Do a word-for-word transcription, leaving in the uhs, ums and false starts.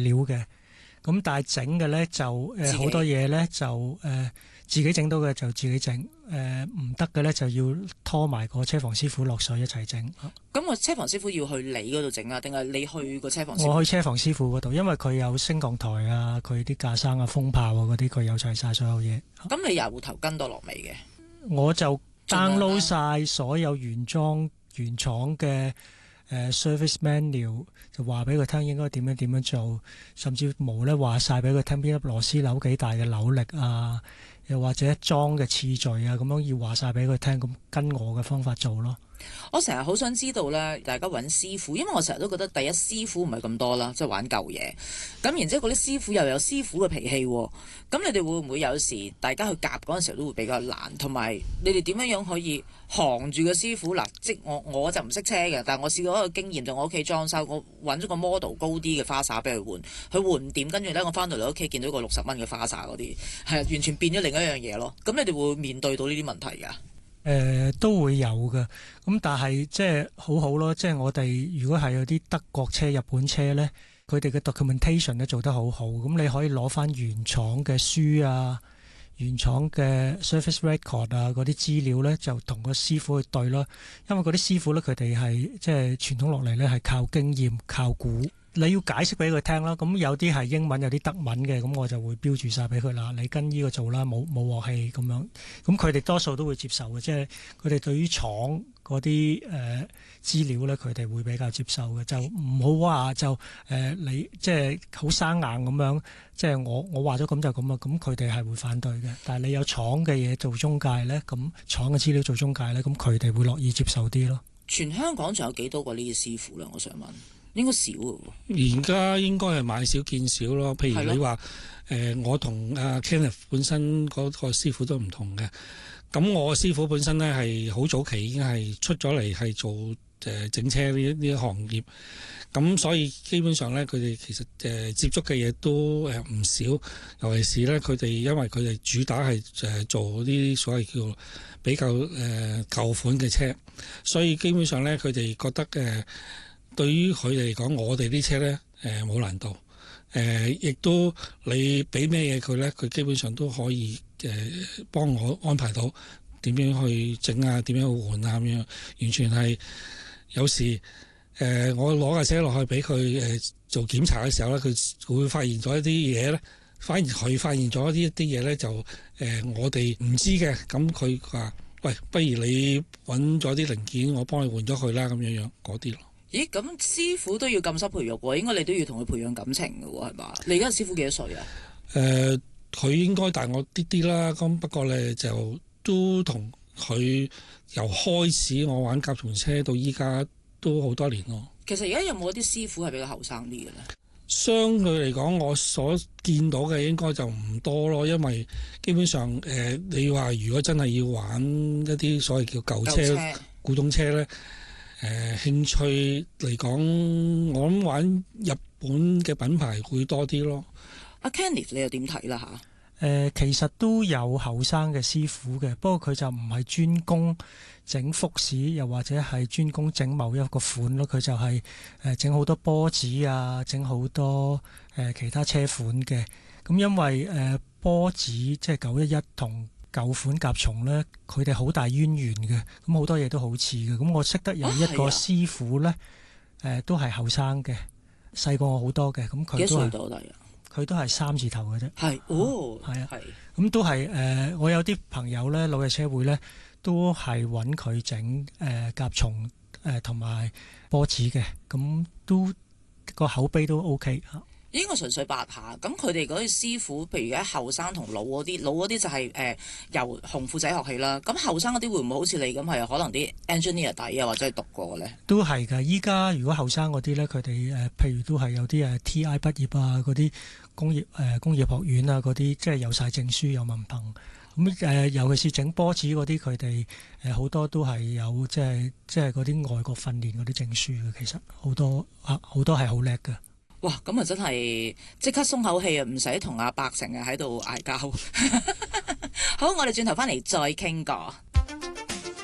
料嘅。咁但係整嘅咧就誒好、呃、多嘢咧就誒、呃、自己整到嘅就自己整，誒唔得嘅咧就要拖埋個車房師傅落水一齊整。 咁個車房師傅要去你嗰度整啊，定係你去個車房師傅？ 我去車房師傅嗰度，因為佢有升降台啊，佢啲架生啊、風炮啊嗰啲，佢有齊晒所有嘢。 咁你由頭跟到落尾嘅？ 我就 download 晒所有原裝原廠嘅。誒、uh, service menu 就話俾佢聽應該點樣點樣做，甚至冇咧話晒俾佢聽邊粒螺絲扭幾大嘅扭力啊，又或者裝嘅次序啊，咁樣要話晒俾佢聽，咁跟我嘅方法做咯。 我成日好想知道咧，大家揾師傅，因為我成日都覺得第一師傅唔係咁多啦，即係玩舊嘢。咁然之後嗰啲師傅又有師傅嘅脾氣，咁你哋會唔會有時大家去夾嗰陣時候都會比較難？同埋你哋點樣樣可以行住個師傅嗱？即我我就唔識車嘅，但係我試過一個經驗，就我屋企裝修，我揾咗個 model 高啲嘅花灑俾佢換，佢換唔掂，跟住咧我翻到嚟屋企見到個六十蚊嘅花灑嗰啲，係完全變咗另一樣嘢咯。咁你哋會面對到呢啲問題㗎？ 誒、呃、都會有嘅，咁但係即係好好咯，即係我哋如果係有啲德國車、日本車呢，佢哋嘅 documentation 咧做得好好，咁你可以攞翻原廠嘅書啊、原廠嘅 service record 啊嗰啲資料呢，就同個師傅去對咯，因為嗰啲師傅呢，佢哋係即係傳統落嚟呢，係靠經驗、靠估。你要解釋俾佢聽啦，咁有啲係英文，有啲德文嘅，咁我就會標注晒俾佢啦。你跟呢個做啦，冇冇鑊氣咁樣，咁佢哋多數都會接受嘅，即係佢哋對於廠嗰啲誒資料咧，佢哋會比較接受嘅，就唔好話就誒、呃、你即係好生硬咁樣，即係我我話咗咁就咁啊，咁佢哋係會反對嘅。但係你有廠嘅嘢做中介咧，咁廠嘅資料做中介咧，咁佢哋會樂意接受啲咯。 全香港仲有幾多個呢啲師傅咧？我想問。應該少喎， 而家應該係買少見少咯。譬如你話誒、呃，我同阿 Kenneth 本身嗰個師傅都唔同嘅。咁我師傅本身咧係好早期已經係出咗嚟係做誒、呃、整車呢呢啲行業。咁所以基本上咧，佢哋其實誒、呃、接觸嘅嘢都誒唔少。尤其是咧，佢哋因為佢哋主打係誒做啲所謂叫比較誒、呃、舊款嘅車，所以基本上咧，佢哋覺得誒。呃對於佢哋嚟講，我哋啲車呢誒冇難度，誒、呃、亦都你俾咩嘢佢呢，佢基本上都可以誒、呃、幫我安排到點樣去整啊，點樣去換啊咁樣，完全係有時誒、呃、我攞架車落去俾佢誒做檢查嘅時候呢，佢會發現咗一啲嘢呢，反而佢發現咗一啲啲嘢呢，就誒、呃、我哋唔知嘅，咁佢話喂，不如你揾咗啲零件，我幫你換咗佢啦，咁樣樣嗰啲咯。 咦，咁師傅都要禁室培育喎，應該你都要同佢培養感情嘅喎，係嘛？你而家師傅幾多歲啊？誒、 呃，佢應該大我啲啲啦，咁不過咧就都同佢由開始我玩甲蟲車到依家都好多年咯。 其實而家有冇啲師傅係比較後生啲嘅咧？ 相對嚟講，我所見到嘅應該就唔多咯，因為基本上誒、呃，你話如果真係要玩一啲所謂叫舊車、舊車古董車咧。誒、呃、興趣嚟講，我諗玩日本嘅品牌會多啲咯。 阿 Kenneth 你又點睇啦嚇？ 誒其實都有後生嘅師傅嘅，不過佢就唔係專攻整福士，又或者係專攻整某一個款咯。佢就係誒整好多波子啊，整好多誒、呃、其他車款嘅。咁因為誒、呃、波子即係九一一同舊款甲蟲呢，佢哋好大淵源嘅，咁好多嘢都好似嘅。咁我識得有一個師傅呢，誒、啊呃、都係後生嘅，細過我好多嘅。咁佢都係佢都係三字頭嘅啫。係哦， 係啊，咁都係誒、呃。我有啲朋友呢，老嘅車會呢，都係揾佢整誒甲蟲誒同埋波子嘅，咁都個口碑都 OK 嚇。 應該純粹八下，咁佢哋嗰啲師傅，譬如而家後生同老嗰啲，老嗰啲就係、是、誒、呃、由紅褲仔學起啦。咁後生嗰啲會唔會好似你咁係可能啲 engineer 底啊，或者係讀過嘅咧？ 都係㗎。依家如果後生嗰啲咧，佢哋誒譬如都係有啲誒 T I 畢業啊，嗰啲工業誒、呃、工業學院啊嗰啲，即係有晒證書有文憑。咁誒、呃，尤其是整波子嗰啲，佢哋誒好多都係有即係即係嗰啲外國訓練嗰啲證書嘅。其實好多啊，好多係好叻㗎。 哇！咁啊，真係即刻鬆口氣啊，唔使同阿伯成日喺度嗌交。好，我哋轉頭翻嚟再傾過。